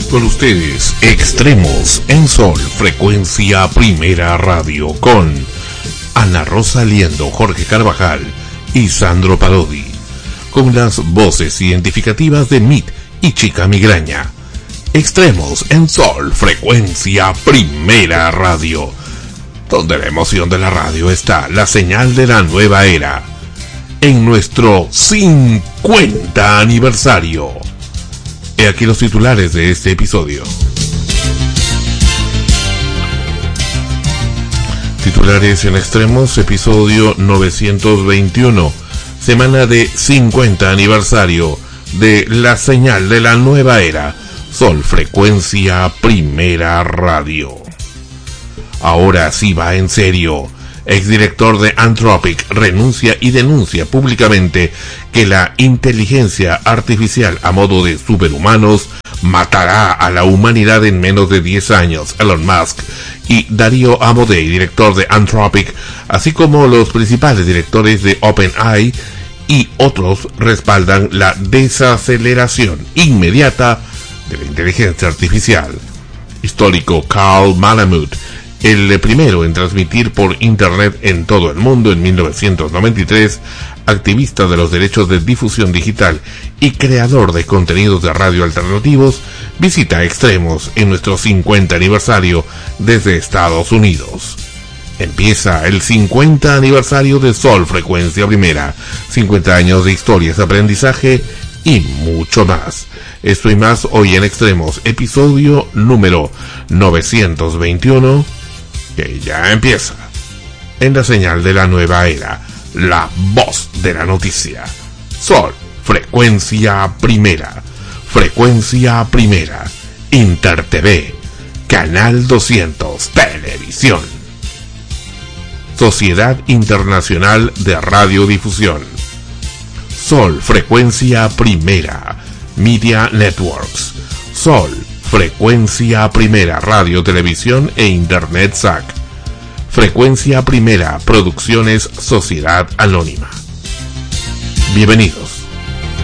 Con ustedes, Extremos en Sol, frecuencia Primera Radio, con Ana Rosa Liendo, Jorge Carvajal y Sandro Parodi, con las voces identificativas de Mit y Chica Migraña. Extremos en Sol, frecuencia Primera Radio, donde la emoción de la radio está, la señal de la nueva era, en nuestro 50 aniversario. He aquí los titulares de este episodio. Titulares en Extremos, episodio 921, semana de 50 aniversario de la señal de la nueva era, Sol, frecuencia Primera Radio. Ahora sí va en serio. Exdirector de Anthropic renuncia y denuncia públicamente que la inteligencia artificial a modo de superhumanos matará a la humanidad en menos de 10 años. Elon Musk y Darío Amodei, director de Anthropic, así como los principales directores de OpenAI y otros, respaldan la desaceleración inmediata de la inteligencia artificial. Histórico Carl Malamud, el primero en transmitir por internet en todo el mundo en 1993, activista de los derechos de difusión digital y creador de contenidos de radio alternativos, visita Extremos en nuestro 50 aniversario desde Estados Unidos. Empieza el 50 aniversario de Sol, frecuencia Primera, 50 años de historias, aprendizaje y mucho más. Esto y más hoy en Extremos, episodio número 921, que ya empieza en la señal de la nueva era, la voz de la noticia. Sol, frecuencia Primera, Inter TV, Canal 200, Televisión. Sociedad Internacional de Radiodifusión. Sol, frecuencia Primera, Media Networks. Sol, frecuencia Primera, Radio, Televisión e Internet SAC. Frecuencia Primera, Producciones Sociedad Anónima. Bienvenidos.